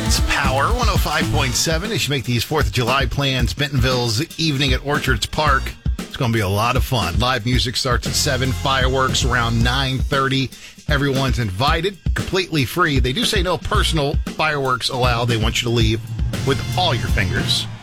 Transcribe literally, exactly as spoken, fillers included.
It's Power one oh five point seven as you make these fourth of July plans. Bentonville's evening at Orchards Park. It's going to be a lot of fun. Live music starts at seven, fireworks around nine thirty. Everyone's invited, completely free. They do say no personal fireworks allowed. They want you to leave with all your fingers.